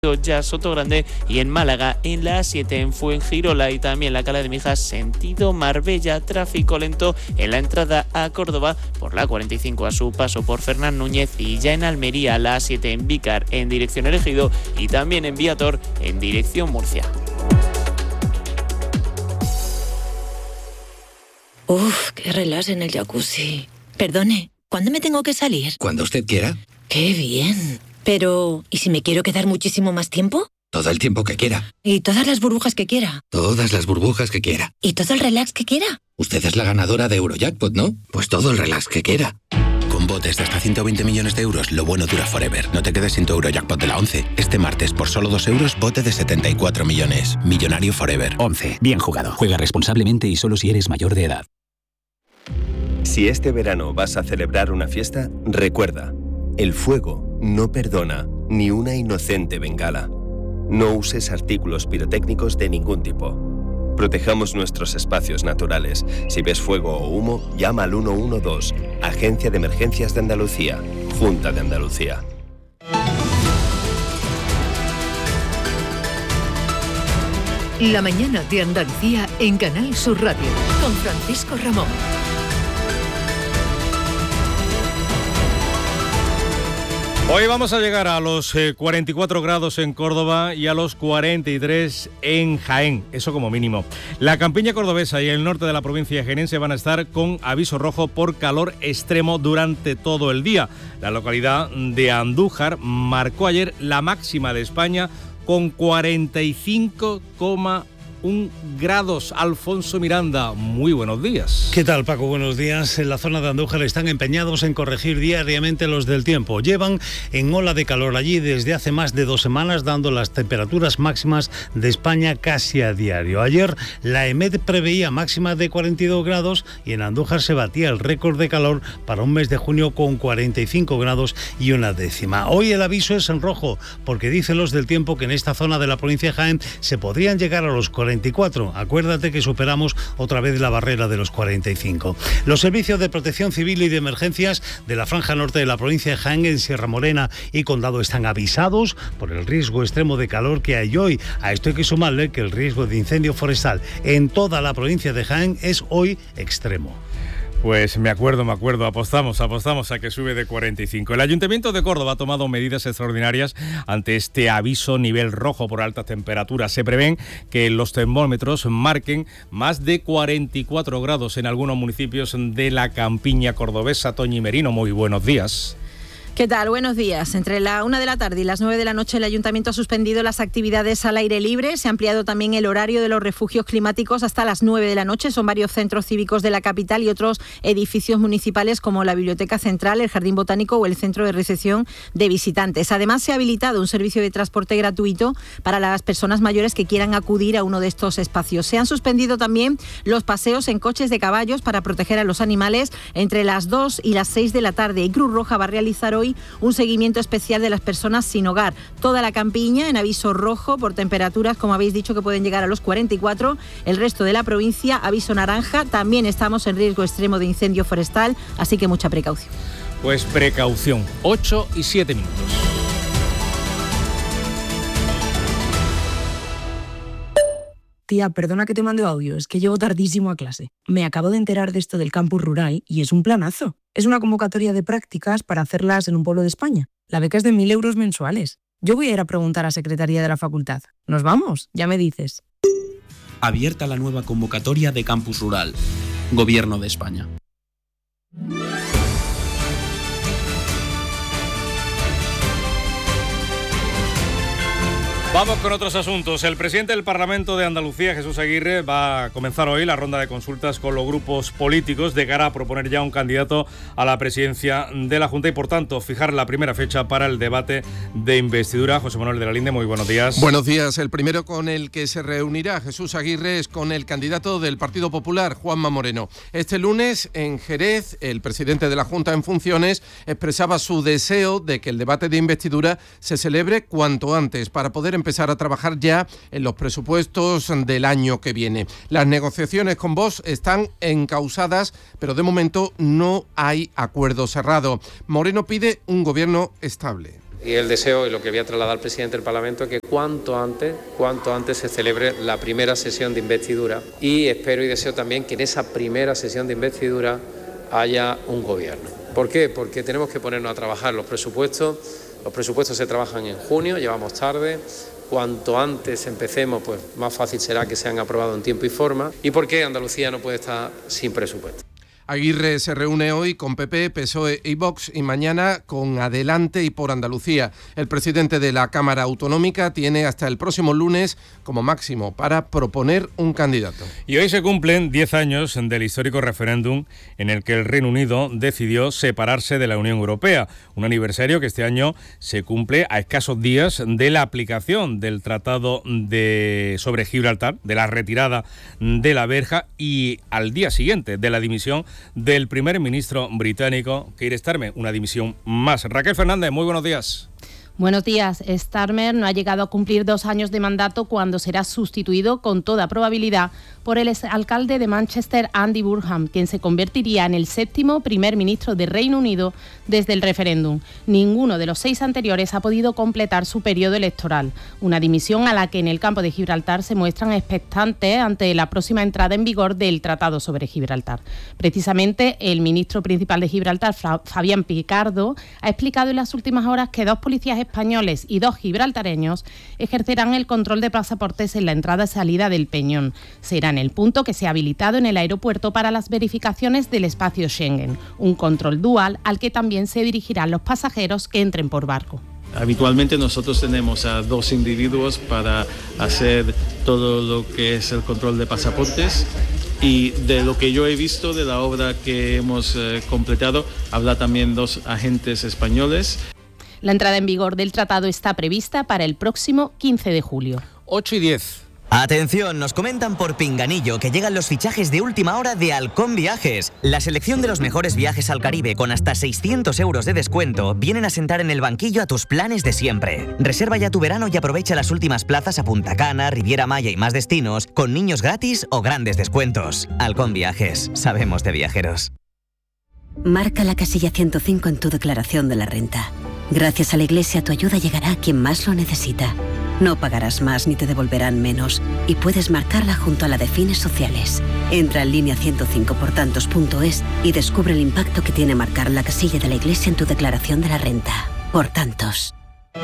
ya Sotogrande, y en Málaga en la A7 en Fuengirola y también la Cala de Mijas sentido Marbella, tráfico lento en la entrada a Córdoba por la 45 a su paso por Fernán Núñez, y ya en Almería la A7 en Vícar en dirección Ejido y también en Viator en dirección Murcia. Uf, qué relax en el jacuzzi. Perdone, ¿cuándo me tengo que salir? Cuando usted quiera. ¡Qué bien! Pero, ¿y si me quiero quedar muchísimo más tiempo? Todo el tiempo que quiera. ¿Y todas las burbujas que quiera? Todas las burbujas que quiera. ¿Y todo el relax que quiera? Usted es la ganadora de Eurojackpot, ¿no? Pues todo el relax que quiera. Con botes de hasta 120 millones de euros, lo bueno dura forever. No te quedes sin tu Eurojackpot de la 11. Este martes, por solo 2 euros, bote de 74 millones. Millonario forever. 11. Bien jugado. Juega responsablemente y solo si eres mayor de edad. Si este verano vas a celebrar una fiesta, recuerda, el fuego no perdona ni una inocente bengala. No uses artículos pirotécnicos de ningún tipo. Protejamos nuestros espacios naturales. Si ves fuego o humo, llama al 112, Agencia de Emergencias de Andalucía, Junta de Andalucía. La mañana de Andalucía en Canal Sur Radio, con Francisco Ramón. Hoy vamos a llegar a los 44 grados en Córdoba y a los 43 en Jaén, eso como mínimo. La campiña cordobesa y el norte de la provincia jienense van a estar con aviso rojo por calor extremo durante todo el día. La localidad de Andújar marcó ayer la máxima de España con 45,1 grados. Alfonso Miranda, muy buenos días. ¿Qué tal, Paco? Buenos días. En la zona de Andújar están empeñados en corregir diariamente los del tiempo. Llevan en ola de calor allí desde hace más de 2 semanas, dando las temperaturas máximas de España casi a diario. Ayer la EMED preveía máxima de 42 grados y en Andújar se batía el récord de calor para un mes de junio con 45 grados y una décima. Hoy el aviso es en rojo porque dicen los del tiempo que en esta zona de la provincia de Jaén se podrían llegar a los 44. Acuérdate que superamos otra vez la barrera de los 45. Los servicios de protección civil y de emergencias de la franja norte de la provincia de Jaén, en Sierra Morena y Condado, están avisados por el riesgo extremo de calor que hay hoy. A esto hay que sumarle que el riesgo de incendio forestal en toda la provincia de Jaén es hoy extremo. Pues me acuerdo, apostamos a que sube de 45. El Ayuntamiento de Córdoba ha tomado medidas extraordinarias ante este aviso nivel rojo por altas temperaturas. Se prevén que los termómetros marquen más de 44 grados en algunos municipios de la campiña cordobesa. Toñi Merino, muy buenos días. ¿Qué tal? Buenos días. Entre la 1 de la tarde y las 9 de la noche el Ayuntamiento ha suspendido las actividades al aire libre. Se ha ampliado también el horario de los refugios climáticos hasta las 9 de la noche. Son varios centros cívicos de la capital y otros edificios municipales como la Biblioteca Central, el Jardín Botánico o el Centro de Recepción de Visitantes. Además, se ha habilitado un servicio de transporte gratuito para las personas mayores que quieran acudir a uno de estos espacios. Se han suspendido también los paseos en coches de caballos para proteger a los animales entre las 2 y las 6 de la tarde. Y Cruz Roja va a realizar hoy un seguimiento especial de las personas sin hogar. Toda la campiña en aviso rojo por temperaturas, como habéis dicho, que pueden llegar a los 44. El resto de la provincia, aviso naranja. También estamos en riesgo extremo de incendio forestal, así que mucha precaución. Pues precaución. 8 y 7 minutos. Tía, perdona que te mande audio, es que llego tardísimo a clase. Me acabo de enterar de esto del campus rural y es un planazo. Es una convocatoria de prácticas para hacerlas en un pueblo de España. La beca es de 1.000 euros mensuales. Yo voy a ir a preguntar a Secretaría de la Facultad. ¿Nos vamos? Ya me dices. Abierta la nueva convocatoria de campus rural. Gobierno de España. Vamos con otros asuntos. El presidente del Parlamento de Andalucía, Jesús Aguirre, va a comenzar hoy la ronda de consultas con los grupos políticos de cara a proponer ya un candidato a la presidencia de la Junta y, por tanto, fijar la primera fecha para el debate de investidura. José Manuel de la Linde, muy buenos días. Buenos días. El primero con el que se reunirá Jesús Aguirre es con el candidato del Partido Popular, Juanma Moreno. Este lunes, en Jerez, el presidente de la Junta en funciones expresaba su deseo de que el debate de investidura se celebre cuanto antes para poder empezar a trabajar ya en los presupuestos del año que viene. Las negociaciones con Vox están encausadas, pero de momento no hay acuerdo cerrado. Moreno pide un gobierno estable. Y el deseo, y lo que voy a trasladar al presidente del Parlamento, es que cuanto antes se celebre la primera sesión de investidura, y espero y deseo también que en esa primera sesión de investidura haya un gobierno. ¿Por qué? Porque tenemos que ponernos a trabajar los presupuestos se trabajan en junio, llevamos tarde. Cuanto antes empecemos, pues más fácil será que sean aprobados en tiempo y forma. ¿Y por qué Andalucía no puede estar sin presupuesto? Aguirre se reúne hoy con PP, PSOE y Vox y mañana con Adelante y por Andalucía. El presidente de la Cámara Autonómica tiene hasta el próximo lunes como máximo para proponer un candidato. Y hoy se cumplen 10 años del histórico referéndum en el que el Reino Unido decidió separarse de la Unión Europea. Un aniversario que este año se cumple a escasos días de la aplicación del Tratado sobre Gibraltar, de la retirada de la verja y al día siguiente de la dimisión del primer ministro británico, Keir Starmer, una dimisión más. Raquel Fernández, muy buenos días. Buenos días. Starmer no ha llegado a cumplir 2 años de mandato cuando será sustituido con toda probabilidad por el exalcalde de Manchester, Andy Burnham, quien se convertiría en el 7º primer ministro de Reino Unido desde el referéndum. Ninguno de los 6 anteriores ha podido completar su periodo electoral, una dimisión a la que en el campo de Gibraltar se muestran expectantes ante la próxima entrada en vigor del Tratado sobre Gibraltar. Precisamente, el ministro principal de Gibraltar, Fabián Picardo, ha explicado en las últimas horas que 2 policías españoles y 2 gibraltareños ejercerán el control de pasaportes en la entrada y salida del Peñón. Será en el punto que se ha habilitado en el aeropuerto para las verificaciones del espacio Schengen, un control dual al que también se dirigirán los pasajeros que entren por barco. Habitualmente nosotros tenemos a 2 individuos para hacer todo lo que es el control de pasaportes. Y de lo que yo he visto de la obra que hemos completado, habla también 2 agentes españoles. La entrada en vigor del tratado está prevista para el próximo 15 de julio. 8:10. Atención, nos comentan por Pinganillo que llegan los fichajes de última hora de Halcón Viajes. La selección de los mejores viajes al Caribe con hasta 600 euros de descuento vienen a sentar en el banquillo a tus planes de siempre. Reserva ya tu verano y aprovecha las últimas plazas a Punta Cana, Riviera Maya y más destinos con niños gratis o grandes descuentos. Halcón Viajes, sabemos de viajeros. Marca la casilla 105 en tu declaración de la renta. Gracias a la Iglesia tu ayuda llegará a quien más lo necesita. No pagarás más ni te devolverán menos y puedes marcarla junto a la de fines sociales. Entra en línea 105portantos.es y descubre el impacto que tiene marcar la casilla de la Iglesia en tu declaración de la renta. Por tantos.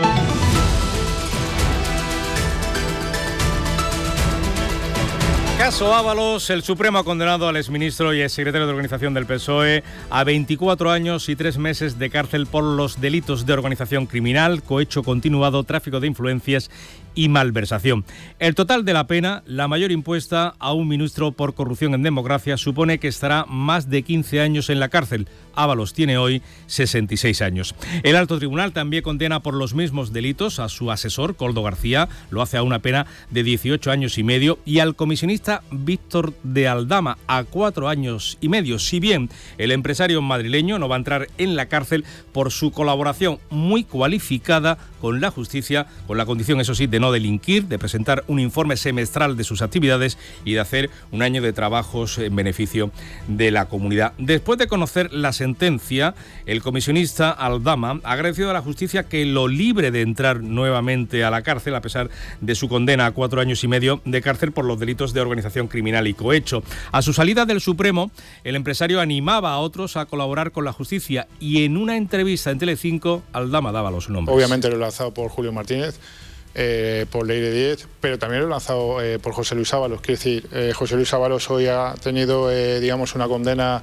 Caso Ábalos, el Supremo ha condenado al exministro y exsecretario de Organización del PSOE a 24 años y 3 meses de cárcel por los delitos de organización criminal, cohecho continuado, tráfico de influencias y malversación. El total de la pena, la mayor impuesta a un ministro por corrupción en democracia, supone que estará más de 15 años en la cárcel. Ábalos tiene hoy 66 años. El alto tribunal también condena por los mismos delitos a su asesor, Koldo García, lo hace a una pena de 18 años y medio, y al comisionista Víctor de Aldama a 4 años y medio. Si bien el empresario madrileño no va a entrar en la cárcel por su colaboración muy cualificada con la justicia, con la condición, eso sí, de no delinquir, de presentar un informe semestral de sus actividades y de hacer un año de trabajos en beneficio de la comunidad. Después de conocer la sentencia, el comisionista Aldama ha agradecido a la justicia que lo libre de entrar nuevamente a la cárcel, a pesar de su condena a 4 años y medio de cárcel por los delitos de organización criminal y cohecho. A su salida del Supremo, el empresario animaba a otros a colaborar con la justicia y en una entrevista en Telecinco, Aldama daba los nombres. Obviamente lo he lanzado por Julio Martínez, por Leire Díez, pero también lo he lanzado por José Luis Ábalos. Quiero decir, José Luis Ábalos hoy ha tenido, digamos, una condena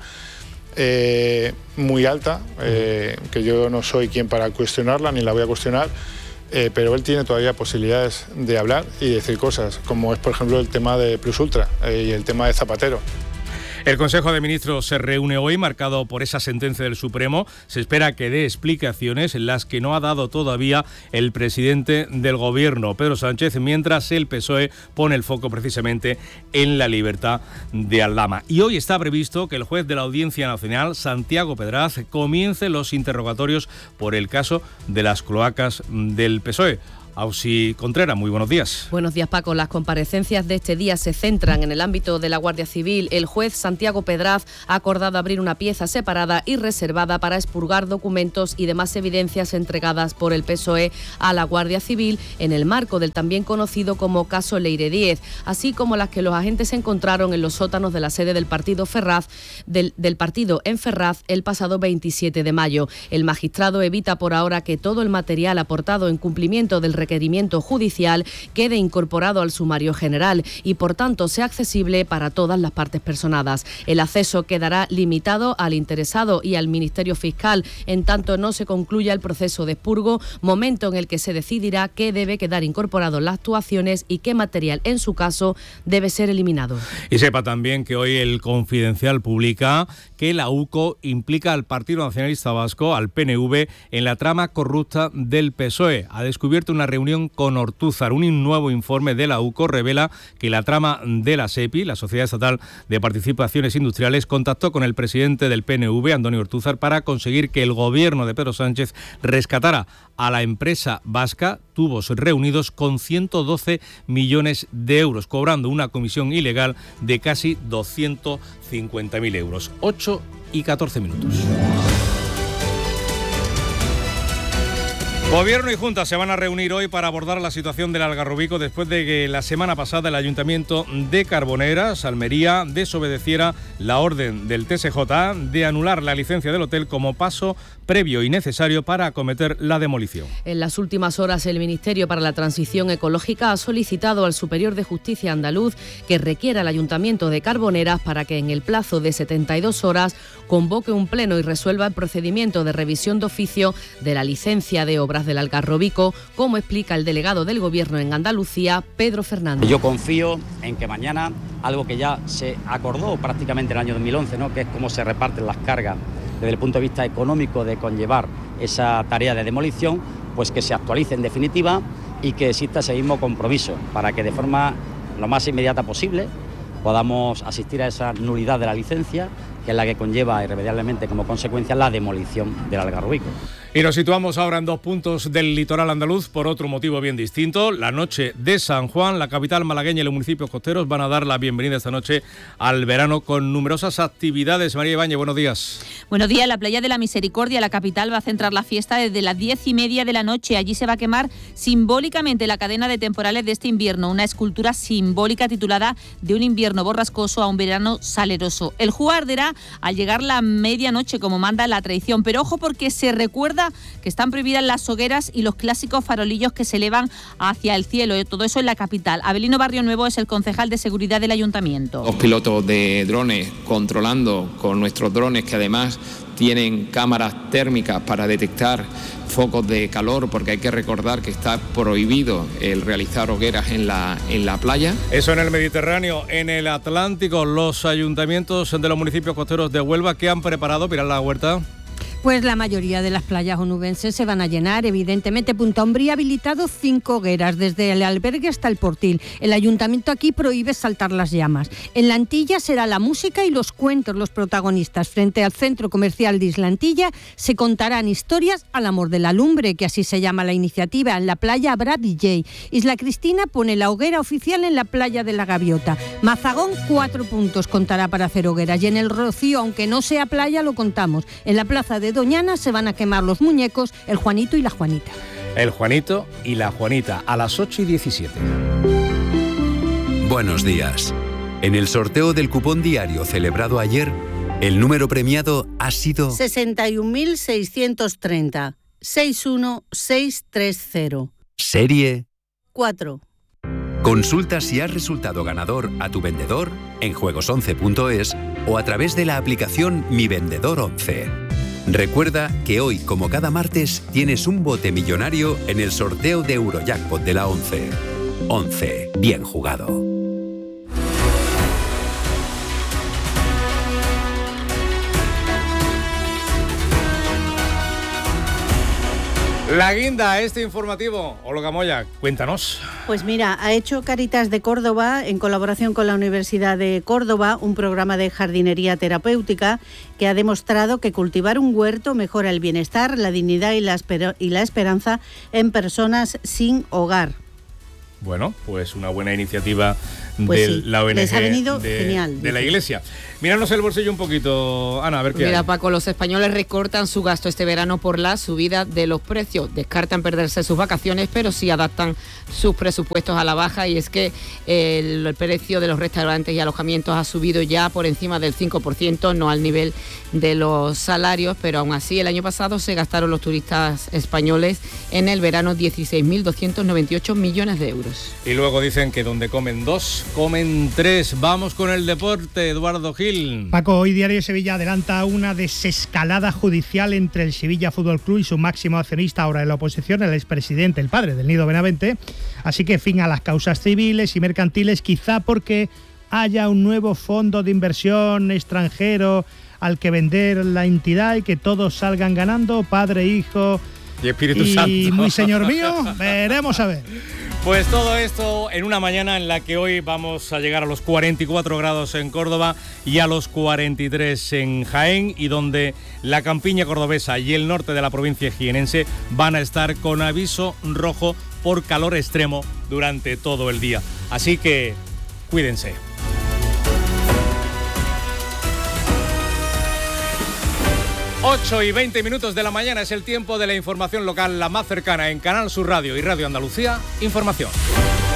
muy alta, que yo no soy quien para cuestionarla, ni la voy a cuestionar, pero él tiene todavía posibilidades de hablar y decir cosas, como es, por ejemplo, el tema de Plus Ultra y el tema de Zapatero. El Consejo de Ministros se reúne hoy, marcado por esa sentencia del Supremo. Se espera que dé explicaciones en las que no ha dado todavía el presidente del Gobierno, Pedro Sánchez, mientras el PSOE pone el foco precisamente en la libertad de Aldama. Y hoy está previsto que el juez de la Audiencia Nacional, Santiago Pedraz, comience los interrogatorios por el caso de las cloacas del PSOE. Ausi Contreras, muy buenos días. Buenos días, Paco. Las comparecencias de este día se centran en el ámbito de la Guardia Civil. El juez Santiago Pedraz ha acordado abrir una pieza separada y reservada para expurgar documentos y demás evidencias entregadas por el PSOE a la Guardia Civil en el marco del también conocido como caso Leire 10, así como las que los agentes encontraron en los sótanos de la sede del partido del partido en Ferraz el pasado 27 de mayo. El magistrado evita por ahora que todo el material aportado en cumplimiento del requerimiento judicial quede incorporado al sumario general y por tanto sea accesible para todas las partes personadas. El acceso quedará limitado al interesado y al Ministerio Fiscal en tanto no se concluya el proceso de expurgo, momento en el que se decidirá qué debe quedar incorporado en las actuaciones y qué material en su caso debe ser eliminado. Y sepa también que hoy el Confidencial publica que la UCO implica al Partido Nacionalista Vasco, al PNV, en la trama corrupta del PSOE. Ha descubierto una reunión con Ortúzar. Un nuevo informe de la UCO revela que la trama de la SEPI, la Sociedad Estatal de Participaciones Industriales, contactó con el presidente del PNV, Antonio Ortúzar, para conseguir que el gobierno de Pedro Sánchez rescatara a la empresa vasca Tubos Reunidos con 112 millones de euros, cobrando una comisión ilegal de casi 250.000 euros. 8:14 minutos. Gobierno y Junta se van a reunir hoy para abordar la situación del Algarrobico después de que la semana pasada el Ayuntamiento de Carboneras, Almería, desobedeciera la orden del TSJ de anular la licencia del hotel como paso previo y necesario para acometer la demolición. En las últimas horas, el Ministerio para la Transición Ecológica ha solicitado al Superior de Justicia andaluz que requiera al Ayuntamiento de Carboneras para que en el plazo de 72 horas convoque un pleno y resuelva el procedimiento de revisión de oficio de la licencia de obras del Algarrobico, como explica el delegado del Gobierno en Andalucía, Pedro Fernández. Yo confío en que mañana, algo que ya se acordó prácticamente en el año 2011, ¿no?, que es cómo se reparten las cargas desde el punto de vista económico de conllevar esa tarea de demolición, pues que se actualice en definitiva y que exista ese mismo compromiso para que de forma lo más inmediata posible podamos asistir a esa nulidad de la licencia, que es la que conlleva irremediablemente como consecuencia la demolición del Algarrobico. Y nos situamos ahora en dos puntos del litoral andaluz por otro motivo bien distinto. La noche de San Juan, la capital malagueña y los municipios costeros van a dar la bienvenida esta noche al verano con numerosas actividades. María Ibáñez, buenos días. Buenos días. La Playa de la Misericordia, la capital, va a centrar la fiesta desde las 10:30 de la noche. Allí se va a quemar simbólicamente la cadena de temporales de este invierno, una escultura simbólica titulada De un invierno borrascoso a un verano saleroso. El juego arderá al llegar la medianoche, como manda la tradición, pero ojo porque se recuerda que están prohibidas las hogueras y los clásicos farolillos que se elevan hacia el cielo. Todo eso en la capital. Abelino Barrio Nuevo es el concejal de seguridad del ayuntamiento. Los pilotos de drones controlando con nuestros drones, que además tienen cámaras térmicas para detectar focos de calor, porque hay que recordar que está prohibido el realizar hogueras en la playa. Eso en el Mediterráneo. En el Atlántico, los ayuntamientos de los municipios costeros de Huelva, ¿qué han preparado? Pilar La Huerta. Pues la mayoría de las playas onubenses se van a llenar, evidentemente. Punta Umbría ha habilitado 5 hogueras, desde el albergue hasta el Portil. El ayuntamiento aquí prohíbe saltar las llamas. En la Antilla será la música y los cuentos los protagonistas. Frente al centro comercial de Isla Antilla se contarán historias al amor de la lumbre, que así se llama la iniciativa. En la playa habrá DJ. Isla Cristina pone la hoguera oficial en la playa de la Gaviota. Mazagón 4 puntos contará para hacer hogueras. Y en el Rocío, aunque no sea playa, lo contamos. En la plaza de Doñana se van a quemar los muñecos, el Juanito y la Juanita. El Juanito y la Juanita, a las 8:17. Buenos días. En el sorteo del cupón diario celebrado ayer, el número premiado ha sido 61.630 61630. Serie 4. Consulta si has resultado ganador a tu vendedor en juegos11.es o a través de la aplicación Mi Vendedor 11. Recuerda que hoy, como cada martes, tienes un bote millonario en el sorteo de Eurojackpot de la 11. 11. Bien jugado. La guinda, este informativo. Olga Moya, cuéntanos. Pues mira, ha hecho Cáritas de Córdoba, en colaboración con la Universidad de Córdoba, un programa de jardinería terapéutica que ha demostrado que cultivar un huerto mejora el bienestar, la dignidad y la esperanza en personas sin hogar. Bueno, pues una buena iniciativa Pues de sí, la ONG les ha venido genial, de la dice. Iglesia. Míranos el bolsillo un poquito, Ana, a ver qué Mira, hay. Paco, los españoles recortan su gasto este verano por la subida de los precios. Descartan perderse sus vacaciones, pero sí adaptan sus presupuestos a la baja. Y es que el precio de los restaurantes y alojamientos ha subido ya por encima del 5%, no al nivel de los salarios, pero aún así el año pasado se gastaron los turistas españoles en el verano 16.298 millones de euros. Y luego dicen que donde comen dos, comen tres. Vamos con el deporte, Eduardo Gil. Paco, hoy Diario de Sevilla adelanta una desescalada judicial entre el Sevilla Fútbol Club y su máximo accionista, ahora en la oposición, el expresidente, el padre del Nido Benavente. Así que fin a las causas civiles y mercantiles, quizá porque haya un nuevo fondo de inversión extranjero al que vender la entidad y que todos salgan ganando, padre, hijo y Espíritu Santo. Y muy señor mío, veremos a ver. Pues todo esto en una mañana en la que hoy vamos a llegar a los 44 grados en Córdoba y a los 43 en Jaén, y donde la campiña cordobesa y el norte de la provincia jienense van a estar con aviso rojo por calor extremo durante todo el día. Así que cuídense. 8:20 de la mañana es el tiempo de la información local, la más cercana en Canal Sur Radio y Radio Andalucía Información.